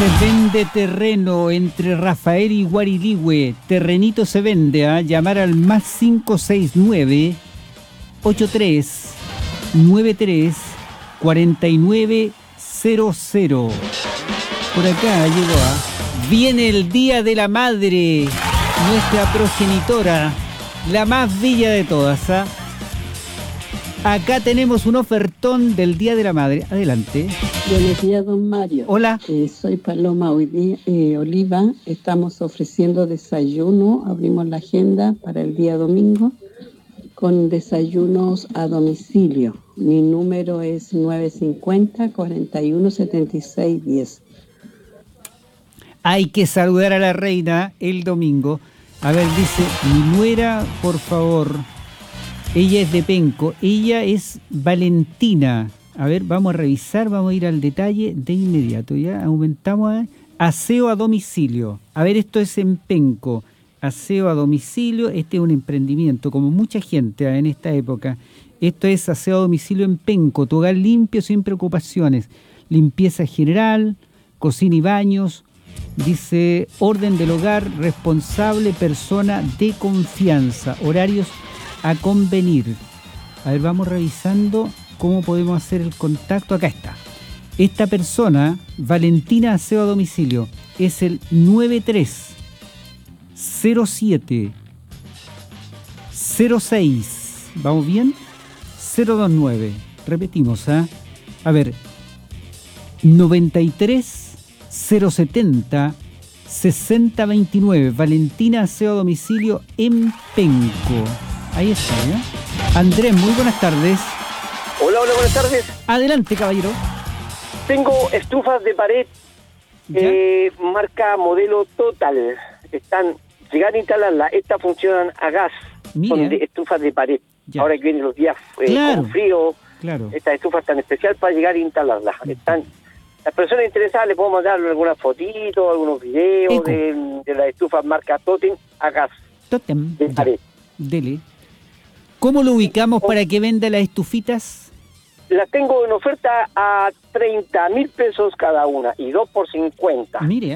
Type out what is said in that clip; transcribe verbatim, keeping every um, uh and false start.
Se vende terreno entre Rafael y Guariligüe. Terrenito se vende, a ¿eh? Llamar al más cinco seis nueve, ocho tres, nueve tres, cuatro nueve cero cero. Por acá llegó a... Viene el Día de la Madre, nuestra progenitora, la más bella de todas, ¿ah? ¿eh? Acá tenemos un ofertón del Día de la Madre. Adelante. Buenos días, don Mario. Hola. Eh, soy Paloma hoy día, eh, Oliva. Estamos ofreciendo desayuno. Abrimos la agenda para el día domingo con desayunos a domicilio. Mi número es nueve cincuenta, cuarenta y uno, setenta y seis, diez. Hay que saludar a la reina el domingo. A ver, dice, mi nuera, por favor... Ella es de Penco, ella es Valentina. A ver, vamos a revisar, vamos a ir al detalle de inmediato. Ya aumentamos a aseo a domicilio. A ver, esto es en Penco. Aseo a domicilio, este es un emprendimiento, como mucha gente en esta época. Esto es aseo a domicilio en Penco, tu hogar limpio sin preocupaciones. Limpieza general, cocina y baños. Dice, orden del hogar, responsable, persona de confianza. Horarios a convenir. A ver, vamos revisando cómo podemos hacer el contacto. Acá está. Esta persona, Valentina Aseo a Domicilio, es el nueve tres cero siete cero seis. ¿Vamos bien? cero dos nueve. Repetimos, ¿ah? ¿eh? A ver, noventa y tres cero setenta sesenta veintinueve. Valentina Aseo a Domicilio en Penco. Ahí está, ¿ya? Andrés, muy buenas tardes. Hola, hola, buenas tardes. Adelante, caballero. Tengo estufas de pared, eh, marca modelo Total. Están, llegar a instalarlas, estas funcionan a gas. Mira. Son de estufas de pared. Ya. Ahora que vienen los días eh, claro. con frío, claro. Estas estufas están especial para llegar a instalarlas. Están, las personas interesadas les podemos mandar algunas fotitos, algunos videos de, de las estufas marca Totem a gas. Totem. De pared. Dele. ¿Cómo lo ubicamos para que venda las estufitas? Las tengo en oferta a treinta mil pesos cada una y dos por cincuenta. Mire.